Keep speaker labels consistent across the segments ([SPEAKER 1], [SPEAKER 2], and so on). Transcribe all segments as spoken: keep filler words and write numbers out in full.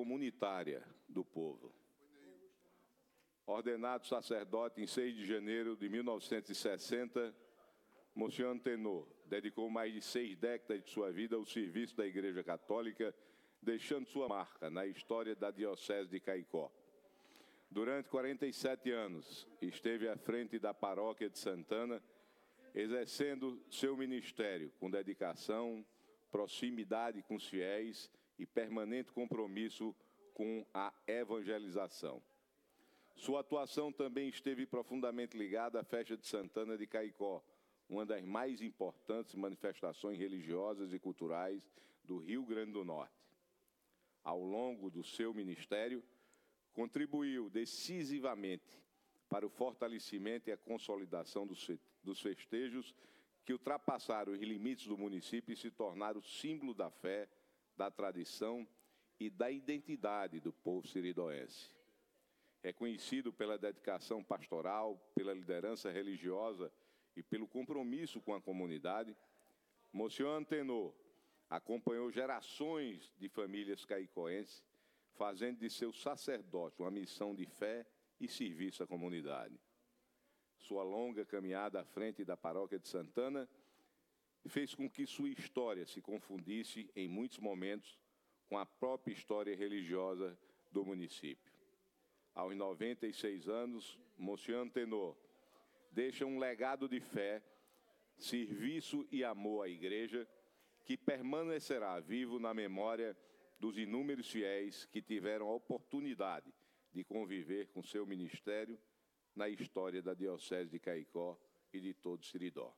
[SPEAKER 1] comunitária do povo. Ordenado sacerdote em seis de janeiro de mil novecentos e sessenta, Monsenhor Antenor dedicou mais de seis décadas de sua vida ao serviço da Igreja Católica, deixando sua marca na história da Diocese de Caicó. Durante quarenta e sete anos, esteve à frente da Paróquia de Santana, exercendo seu ministério com dedicação, proximidade com os fiéis e permanente compromisso com a evangelização. Sua atuação também esteve profundamente ligada à festa de Santana de Caicó, uma das mais importantes manifestações religiosas e culturais do Rio Grande do Norte. Ao longo do seu ministério, contribuiu decisivamente para o fortalecimento e a consolidação dos festejos que ultrapassaram os limites do município e se tornaram símbolo da fé, da tradição e da identidade do povo siridoense. É conhecido pela dedicação pastoral, pela liderança religiosa e pelo compromisso com a comunidade. Monsenhor Antenor acompanhou gerações de famílias caicoenses, fazendo de seu sacerdócio uma missão de fé e serviço à comunidade. Sua longa caminhada à frente da Paróquia de Santana fez com que sua história se confundisse em muitos momentos com a própria história religiosa do município. Aos noventa e seis anos, Monsenhor Antenor deixa um legado de fé, serviço e amor à Igreja, que permanecerá vivo na memória dos inúmeros fiéis que tiveram a oportunidade de conviver com seu ministério na história da Diocese de Caicó e de todo Siridó.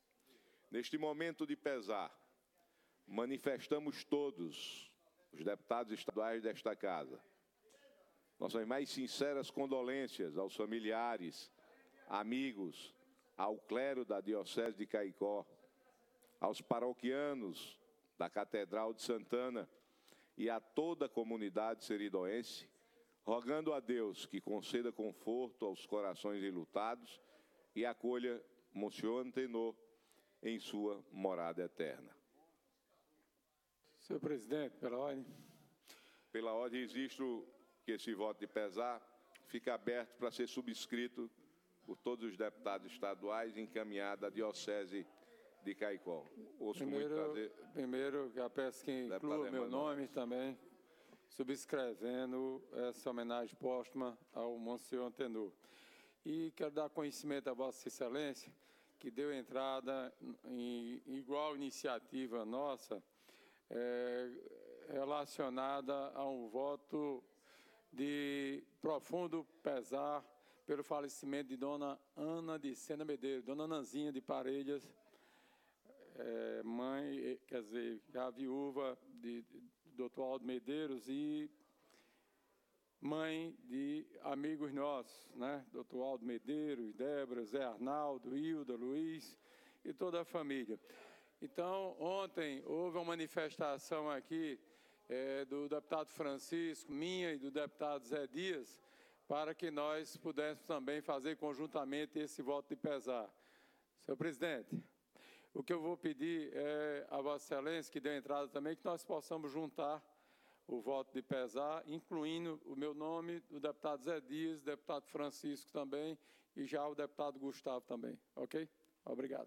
[SPEAKER 1] Neste momento de pesar, manifestamos todos, os deputados estaduais desta Casa, nossas mais sinceras condolências aos familiares, amigos, ao clero da Diocese de Caicó, aos paroquianos da Catedral de Santana e a toda a comunidade seridoense, rogando a Deus que conceda conforto aos corações enlutados e acolha Monsenhor Antenor em sua morada eterna.
[SPEAKER 2] Senhor presidente, pela ordem.
[SPEAKER 1] Pela ordem, registro que esse voto de pesar fica aberto para ser subscrito por todos os deputados estaduais e encaminhado à Diocese de Caicó. Ouço
[SPEAKER 2] Primeiro,
[SPEAKER 1] muito prazer.
[SPEAKER 2] primeiro, eu peço que inclua meu nome também, subscrevendo essa homenagem póstuma ao Monsenhor Antenor. E quero dar conhecimento a Vossa Excelência, que deu entrada em igual iniciativa nossa, é, relacionada a um voto de profundo pesar pelo falecimento de Dona Ana de Sena Medeiros, Dona Nanzinha de Parelhas, é, mãe, quer dizer, a viúva de, de doutor Aldo Medeiros e mãe de amigos nossos, né? doutor Aldo Medeiros, Débora, Zé Arnaldo, Hilda, Luiz e toda a família. Então, ontem houve uma manifestação aqui é, do deputado Francisco, minha e do deputado Zé Dias, para que nós pudéssemos também fazer conjuntamente esse voto de pesar. Senhor presidente, o que eu vou pedir é a Vossa Excelência, que deu entrada também, que nós possamos juntar o voto de pesar, incluindo o meu nome, o deputado Zé Dias, o deputado Francisco também, e já o deputado Gustavo também. Ok? Obrigado.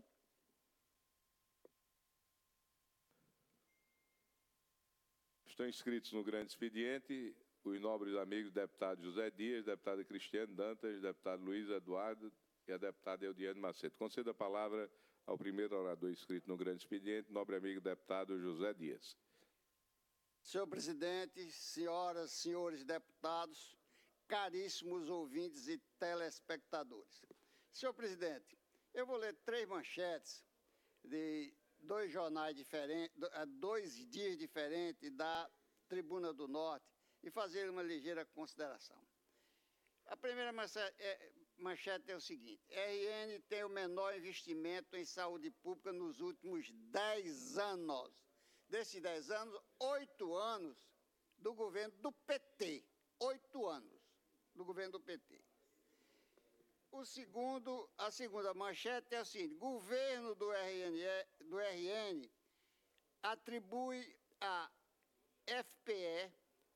[SPEAKER 1] Estão inscritos no grande expediente os nobres amigos deputado José Dias, deputado Cristiano Dantas, deputado Luiz Eduardo e a deputada Eudiane Macedo. Concedo a palavra ao primeiro orador inscrito no grande expediente, nobre amigo deputado José Dias.
[SPEAKER 3] Senhor presidente, senhoras, senhores deputados, caríssimos ouvintes e telespectadores. Senhor presidente, eu vou ler três manchetes de dois jornais diferentes, dois dias diferentes da Tribuna do Norte e fazer uma ligeira consideração. A primeira manchete é o seguinte: R N tem o menor investimento em saúde pública nos últimos dez anos. Desses dez anos, oito anos do governo do P T. Oito anos do governo do P T. O segundo, a segunda manchete é o seguinte: governo do R N, do R N atribui a F P E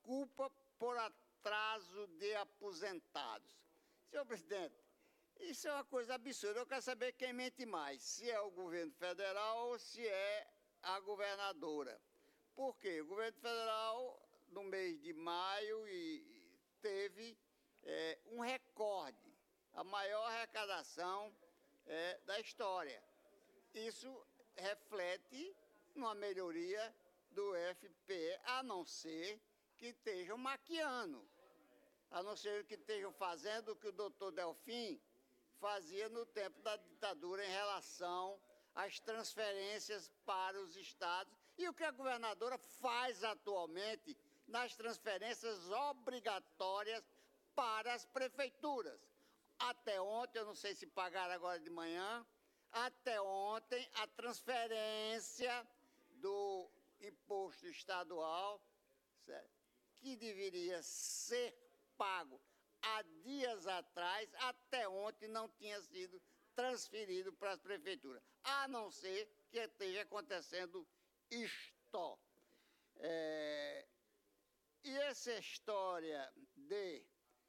[SPEAKER 3] culpa por atraso de aposentados. Senhor presidente, isso é uma coisa absurda. Eu quero saber quem mente mais, se é o governo federal ou se é a governadora. Por quê? O governo federal, no mês de maio, e teve é, um recorde, a maior arrecadação é, da história. Isso reflete numa melhoria do F P E, a não ser que estejam maquiando, a não ser que estejam fazendo o que o doutor Delfim fazia no tempo da ditadura em relação às transferências para os estados e o que a governadora faz atualmente nas transferências obrigatórias para as prefeituras. Até ontem, eu não sei se pagaram agora de manhã, até ontem a transferência do imposto estadual, certo, que deveria ser pago há dias atrás, até ontem não tinha sido transferido para as prefeituras, a não ser que esteja acontecendo isto. É, e essa história de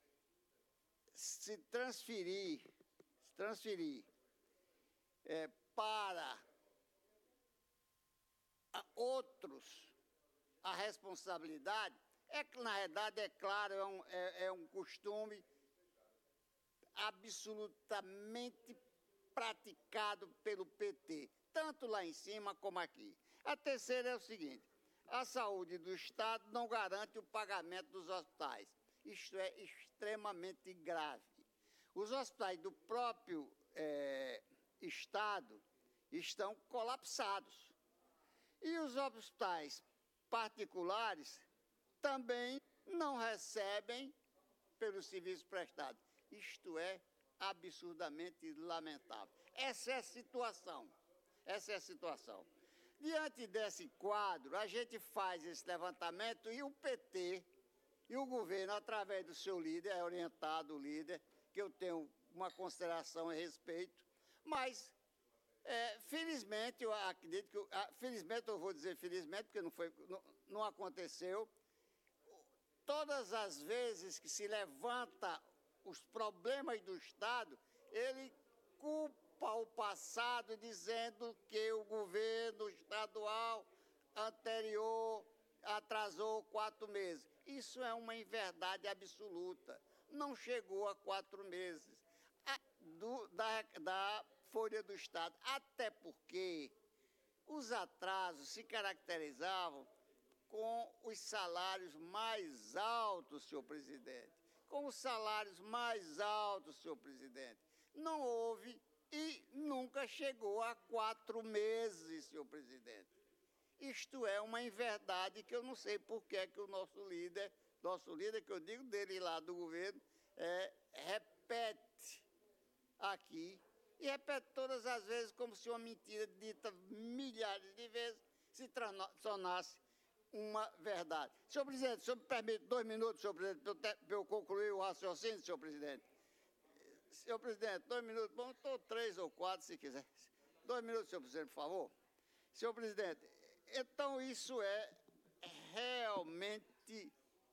[SPEAKER 3] se transferir, se transferir é, para outros a responsabilidade, é que, na verdade, é claro, é um, é, é um costume absolutamente praticado pelo P T, tanto lá em cima como aqui. A terceira é o seguinte: a saúde do Estado não garante o pagamento dos hospitais. Isto é extremamente grave. Os hospitais do próprio é, Estado estão colapsados. E os hospitais particulares também não recebem pelos serviços prestados. Isto é absurdamente lamentável. Essa é a situação. Essa é a situação. Diante desse quadro, a gente faz esse levantamento e o P T e o governo, através do seu líder, é orientado o líder, que eu tenho uma consideração e respeito, mas, é, felizmente, eu acredito que, felizmente, eu vou dizer felizmente, porque não, foi, não, não aconteceu, todas as vezes que se levanta os problemas do Estado, ele culpa o passado dizendo que o governo estadual anterior atrasou quatro meses. Isso é uma inverdade absoluta. Não chegou a quatro meses a, do, da, da Folha do Estado, até porque os atrasos se caracterizavam com os salários mais altos, senhor presidente. Com os salários mais altos, senhor presidente. Não houve e nunca chegou a quatro meses, senhor presidente. Isto é uma inverdade que eu não sei por que é que o nosso líder, nosso líder, que eu digo dele lá do governo, é, repete aqui, e repete todas as vezes como se uma mentira dita milhares de vezes se tornasse uma verdade. Senhor presidente, o senhor me permite dois minutos, senhor presidente, para eu concluir o raciocínio, senhor presidente? Senhor presidente, dois minutos, bom, estou três ou quatro, se quiser. Dois minutos, senhor presidente, por favor. Senhor presidente, então isso é realmente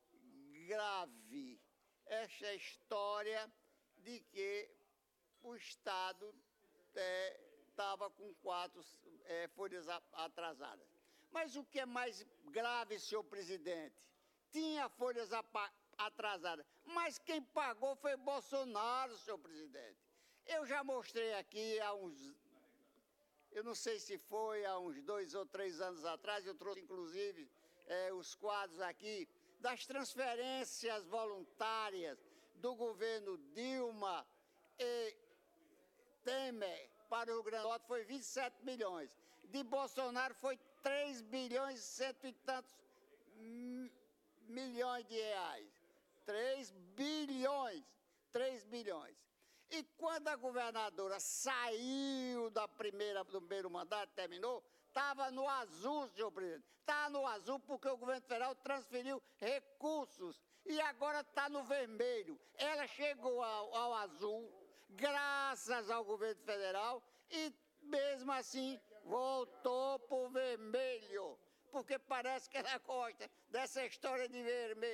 [SPEAKER 3] grave. Esta história de que o Estado estava é, com quatro é, folhas atrasadas. Mas o que é mais grave, senhor presidente? Tinha folhas atrasadas, mas quem pagou foi Bolsonaro, senhor presidente. Eu já mostrei aqui há uns... Eu não sei se foi há uns dois ou três anos atrás, eu trouxe inclusive é, os quadros aqui das transferências voluntárias do governo Dilma e Temer para o Rio Grande do Norte, foi vinte e sete milhões. De Bolsonaro foi três bilhões e cento e tantos milhões de reais. três bilhões. três bilhões. E quando a governadora saiu da primeira, do primeiro mandato, terminou, estava no azul, senhor presidente. Estava no azul porque o governo federal transferiu recursos e agora está no vermelho. Ela chegou ao, ao azul, graças ao governo federal, e mesmo assim voltou para o vermelho, porque parece que ela gosta dessa história de vermelho.